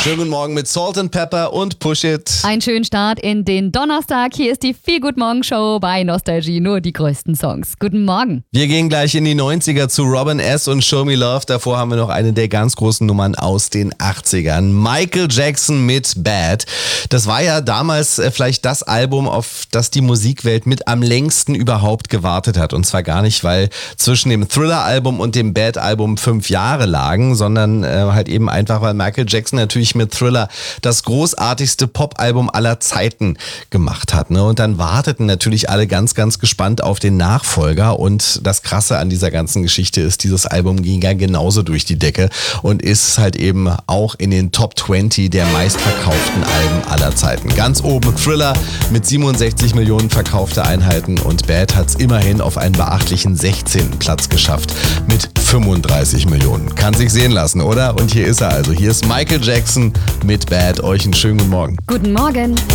Schönen guten Morgen mit Salt and Pepper und Push It. Einen schönen Start in den Donnerstag. Hier ist die Feel Good Morgen Show bei Nostalgie. Nur die größten Songs. Guten Morgen. Wir gehen gleich in die 90er zu Robin S. und Show Me Love. Davor haben wir noch eine der ganz großen Nummern aus den 80ern. Michael Jackson mit Bad. Das war ja damals vielleicht das Album, auf das die Musikwelt mit am längsten überhaupt gewartet hat. Und zwar gar nicht, weil zwischen dem Thriller-Album und dem Bad-Album 5 Jahre lagen, sondern halt eben einfach, weil Michael Jackson natürlich mit Thriller das großartigste Pop-Album aller Zeiten gemacht hat. Ne? Und dann warteten natürlich alle ganz, ganz gespannt auf den Nachfolger. Und das Krasse an dieser ganzen Geschichte ist, dieses Album ging ja genauso durch die Decke und ist halt eben auch in den Top 20 der meistverkauften Alben aller Zeiten. Ganz oben Thriller mit 67 Millionen verkaufte Einheiten und Bad hat es immerhin auf einen beachtlichen 16. Platz geschafft mit 35 Millionen. Kann sich sehen lassen, oder? Und hier ist er also. Hier ist Michael Jackson mit Bad. Euch einen schönen guten Morgen. Guten Morgen.